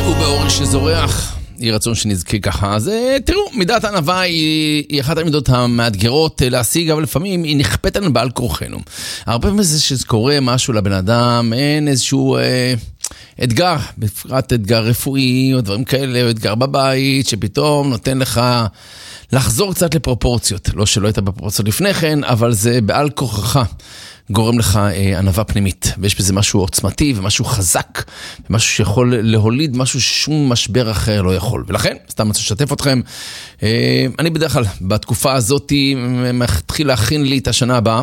ובאור שזורח יהי רצון שנזכה ככה. אז תראו, מידת הענווה היא אחת המידות המאתגרות להשיג, אבל לפעמים היא נכפית עלינו בעל כורחנו. הרבה פעמים זה שקורה משהו לבן אדם, אין איזשהו אתגר, בפרט אתגר רפואי או דברים כאלה, או אתגר בבית, שפתאום נותן לך לחזור קצת לפרופורציות. לא שלא היית בפרופורציות לפני כן, אבל זה בעל כורחך גורם לך ענווה פנימית, ויש בזה משהו עוצמתי ומשהו חזק, ומשהו שיכול להוליד משהו ששום משבר אחר לא יכול. ולכן, סתם רוצה לשתף אתכם, אני בדרך כלל בתקופה הזאת מתחיל להכין לי את השנה הבאה,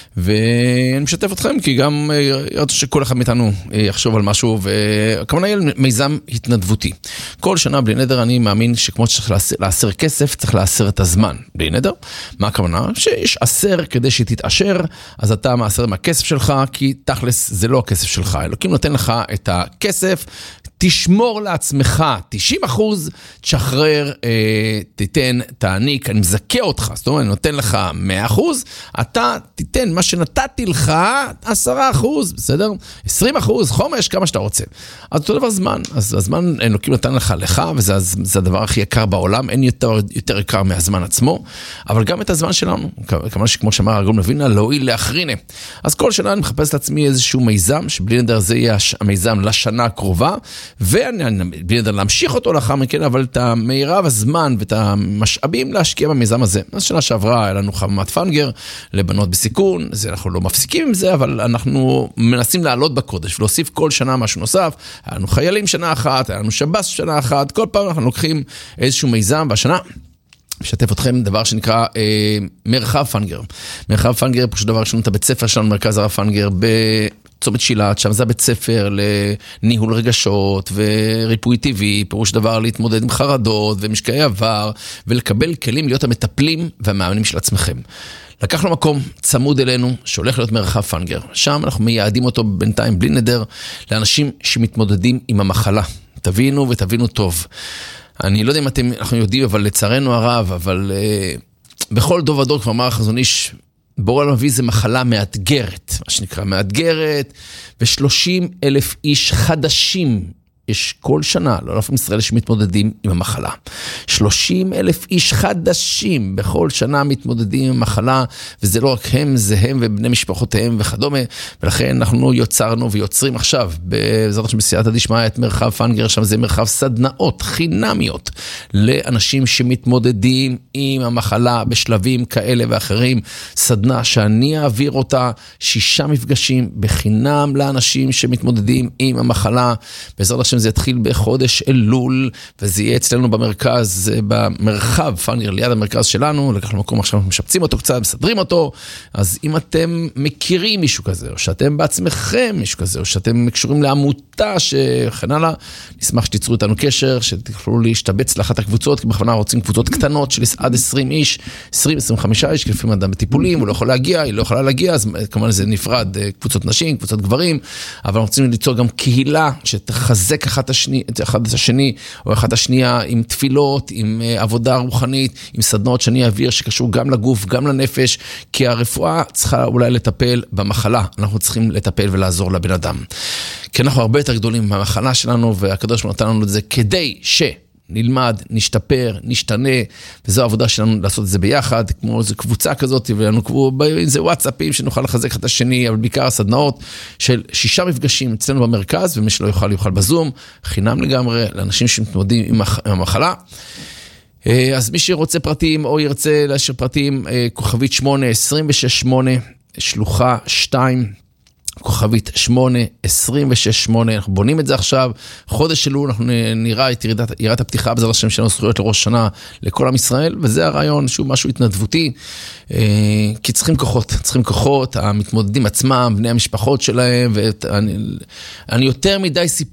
ואני משתף אתכם, כי גם רוצה שכל אחד מאיתנו יחשוב על משהו, וכמובן יהיה מיזם התנדבותי. כל שנה בלי נדר אני מאמין שכמו שצריך לאסר כסף, צריך לאסר את הזמן. בלי נדר, מה הכוונה? שיש אסר כדי שתתאשר, אז אתה מאסר מהכסף שלך, כי תכלס זה לא הכסף שלך. אלוקים נותן לך את הכסף, תשמור לעצמך 90%, תשחרר, תיתן, תעניק, אני מזכה אותך, זאת אומרת, אני נותן לך 100%, אתה תיתן מה שנתתי לך 10%, בסדר? 20%, חומש, כמה שאתה רוצה. אז אותו דבר זמן, אז הזמן אלוקים נתן לך, וזה הדבר הכי יקר בעולם, אין יותר יקר מהזמן עצמו, אבל גם את הזמן שלנו, כמובן שכמו שאמר הרגום לוינה, להועיל לאחרינה. אז כל שנה אני מחפש לעצמי איזשהו מיזם, שבלי נדר זה יהיה המיזם לשנה הקרובה, ואני בלי נדר להמשיך אותו לאחר מכן, אבל את המהירה והזמן ואת המשאבים להשקיע במיזם הזה. אז שנה שעברה היה לנו חממת פנגר לבנות בסיכון, זה אנחנו לא מפסיקים עם זה, אבל אנחנו מנסים לעלות בקודש ולהוסיף כל שנה משהו נוסף. היה לנו חיילים שנה אחת, היה לנו שב"ס שנה אחת, כל פעם אנחנו לוקחים איזשהו מיזם, והשנה משתף אתכם דבר שנקרא מרחב פנגר. מרחב פנגר, פשוט דבר ראשון, את הבית ספר שלנו, מרכז הרב פנגר, צומת שילת, שם זה בית ספר לניהול רגשות וריפוי טבעי, פירוש דבר להתמודד עם חרדות ומשקעי עבר, ולקבל כלים להיות המטפלים והמאמנים של עצמכם. לקחנו מקום צמוד אלינו, שהולך להיות מרחב פנגר. שם אנחנו מייעדים אותו בינתיים בלי נדר, לאנשים שמתמודדים עם המחלה. תבינו ותבינו טוב. אני לא יודע אם אנחנו יודעים, אבל לצערנו הרב, אבל בכל דוב ודור כבר אמר החזון איש, בורא למביא זה מחלה מאתגרת, מה שנקרא מאתגרת, ו30,000 איש חדשים יש כל שנה, לא אלפים ישראל שמתמודדים עם המחלה. 30,000 איש חדשים בכל שנה מתמודדים עם המחלה, וזה לא רק הם, זה הם ובני משפחותיהם וכדומה, ולכן אנחנו יוצרנו ויוצרים עכשיו, בעזרת השם בסייעתא דשמיא, את מרחב פנגר, שם זה מרחב סדנאות חינמיות, לאנשים שמתמודדים עם המחלה בשלבים כאלה ואחרים, סדנה שאני אעביר אותה, 6 מפגשים בחינם לאנשים שמתמודדים עם המחלה, בעזרת השם זה יתחיל בחודש אלול, וזה יהיה אצלנו במרכז, במרחב פנגר, ליד המרכז שלנו, לקחנו מקום עכשיו, משפצים אותו קצת, מסדרים אותו, אז אם אתם מכירים מישהו כזה, או שאתם בעצמכם מישהו כזה, או שאתם קשורים לעמותה שכן הלאה, נשמח שתיצרו איתנו קשר, שתוכלו להשתבץ לאחת הקבוצות, כי בכוונה רוצים קבוצות קטנות של עד 20 איש, 20-25 איש, כי לפעמים אדם בטיפולים, הוא לא יכול להגיע, היא לא יכולה להגיע, אז כמובן זה נפרד, קבוצות נשים, קבוצות גברים, אבל אנחנו רוצים ליצור גם קהילה שתחזק אחד השני, או אחת השנייה, עם תפילות, עם עבודה רוחנית, עם סדנות שאני אעביר, שקשור גם לגוף, גם לנפש, כי הרפואה צריכה אולי לטפל במחלה, אנחנו צריכים לטפל ולעזור לבן אדם. כי אנחנו הרבה יותר גדולים מהמחלה שלנו, והקדוש נתן לנו את זה כדי נלמד, נשתפר, נשתנה, וזו העבודה שלנו לעשות את זה ביחד, כמו איזו קבוצה כזאת, ולנו איזה וואטסאפים שנוכל לחזק את השני, אבל בעיקר הסדנאות של 6 מפגשים אצלנו במרכז, ומי שלא יוכל בזום, חינם לגמרי, לאנשים שמתמודדים עם המחלה. אז מי שרוצה פרטים, או ירצה להשאיר פרטים, כוכבית 8268, שלוחה 2, כוכבית 8268, אנחנו בונים את זה עכשיו, חודש אלול, אנחנו נראה את יריית הפתיחה, בעזרת השם שלנו זכויות לראש שנה לכל עם ישראל, וזה הרעיון, שהוא משהו התנדבותי, כי צריכים כוחות, המתמודדים עצמם, בני המשפחות שלהם, ואני יותר מדי סיפור,